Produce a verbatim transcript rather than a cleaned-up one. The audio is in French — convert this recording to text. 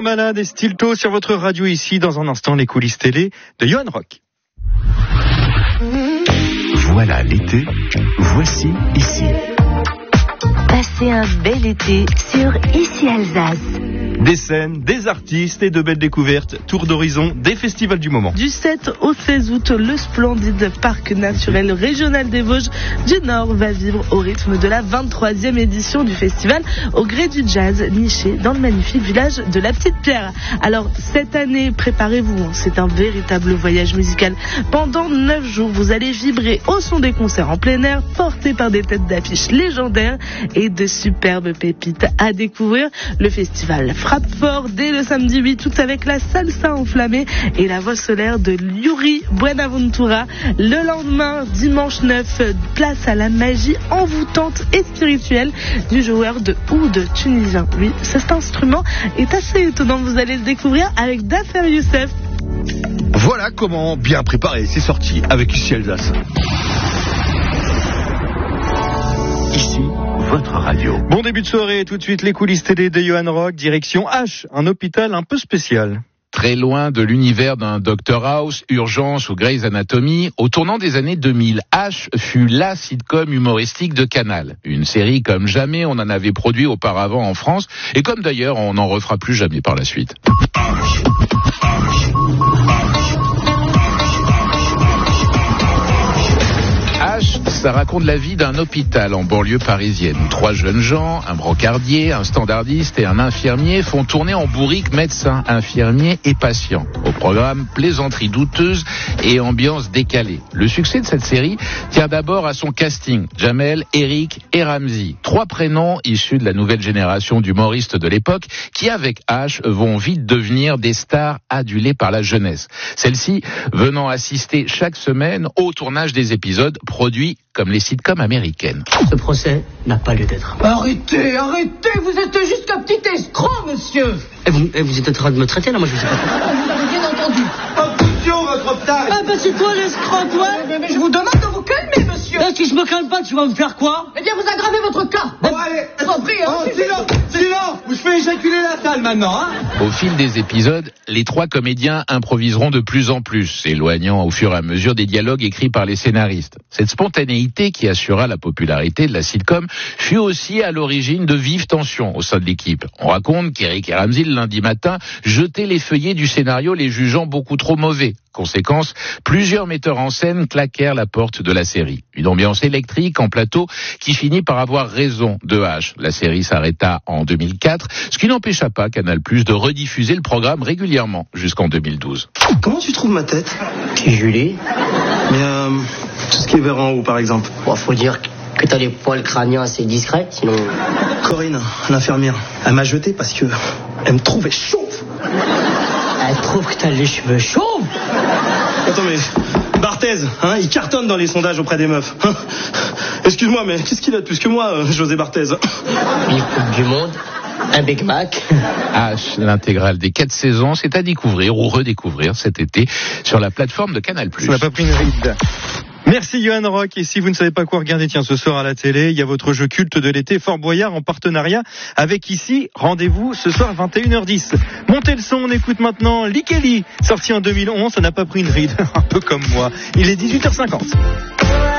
Cœur malade et Stilto sur votre radio ici. Dans un instant, les coulisses télé de Johan Rock. Voilà l'été, voici ici. Passez un bel été sur Ici Alsace. Des scènes, des artistes et de belles découvertes. Tour d'horizon des festivals du moment. Du sept au seize août, le splendide parc naturel régional des Vosges du Nord va vivre au rythme de la vingt-troisième édition du festival au gré du jazz, niché dans le magnifique village de la Petite Pierre. Alors cette année, préparez-vous, c'est un véritable voyage musical. Pendant neuf jours, vous allez vibrer au son des concerts en plein air, portés par des têtes d'affiche légendaires et de superbes pépites à découvrir. Le festival frappe fort dès le samedi huit août avec la salsa enflammée et la voix solaire de Yuri Buenaventura. Le lendemain, dimanche neuf, place à la magie envoûtante et spirituelle du joueur de oud tunisien. Oui, cet instrument est assez étonnant, vous allez le découvrir avec Dafer Youssef. Voilà comment bien préparer, c'est sorti avec Ici Alsace. Ici, votre radio. Bon début de soirée, tout de suite les coulisses télé de Johan Rock, direction H, un hôpital un peu spécial. Très loin de l'univers d'un Doctor House, Urgence ou Grey's Anatomy, au tournant des années deux mille, H fut la sitcom humoristique de Canal. Une série comme jamais on en avait produit auparavant en France, et comme d'ailleurs on n'en refera plus jamais par la suite. H, ça raconte la vie d'un hôpital en banlieue parisienne où trois jeunes gens, un brocardier, un standardiste et un infirmier font tourner en bourrique médecins, infirmiers et patients. Au programme, plaisanteries douteuses et ambiance décalée. Le succès de cette série tient d'abord à son casting, Jamel, Eric et Ramzy. Trois prénoms issus de la nouvelle génération d'humoristes de l'époque qui, avec H, vont vite devenir des stars adulées par la jeunesse. Celle-ci venant assister chaque semaine au tournage des épisodes produits comme les sitcoms américaines. Ce procès n'a pas lieu d'être. Arrêtez, arrêtez, vous êtes juste un petit escroc, monsieur. Et vous, et vous êtes en train de me traiter là, moi je sais pas. Ah, vous avez bien entendu. Attention, votre taille. Ah bah c'est toi l'escroc, toi. Mais, mais je vous demande de vous calmer, monsieur. Là, si je me calme pas, tu vas me faire quoi? Eh bien, vous aggravez votre cas. Bon, allez. Je vous en prie, hein. Oh, silence, silence. Ou je fais éjaculer la salle maintenant, hein. Au fil des épisodes, les trois comédiens improviseront de plus en plus, s'éloignant au fur et à mesure des dialogues écrits par les scénaristes. Cette spontanéité qui assura la popularité de la sitcom fut aussi à l'origine de vives tensions au sein de l'équipe. On raconte qu'Eric et Ramzy, le lundi matin, jetaient les feuillets du scénario, les jugeant beaucoup trop mauvais. Conséquence, plusieurs metteurs en scène claquèrent la porte de la série. Une ambiance électrique en plateau qui finit par avoir raison de H. La série s'arrêta en deux mille quatre, ce qui n'empêcha pas Canal+ de rediffuser le programme régulièrement jusqu'en deux mille douze. Comment tu trouves ma tête? Qui, Julie? Mais euh, tout ce qui est vers en haut, par exemple. Bon, faut dire que t'as des poils crâniens assez discrets, sinon... Corinne, l'infirmière, elle m'a jeté parce que elle me trouvait chauve. Elle trouve que t'as les cheveux chauves. Attends, mais Barthez, hein, il cartonne dans les sondages auprès des meufs. Hein. Excuse-moi, mais qu'est-ce qu'il a de plus que moi, euh, José Barthez? Une coupe du monde, un Big Mac. H, l'intégrale des quatre saisons, c'est à découvrir ou redécouvrir cet été sur la plateforme de Canal+. Ça n'a pas pris une ride. Merci Johan Rock, et si vous ne savez pas quoi regarder, tiens, ce soir à la télé, il y a votre jeu culte de l'été, Fort Boyard, en partenariat avec Ici. Rendez-vous ce soir vingt et une heures dix. Montez le son, on écoute maintenant Likeli, sorti en deux mille onze, ça n'a pas pris une ride, un peu comme moi. Il est dix-huit heures cinquante.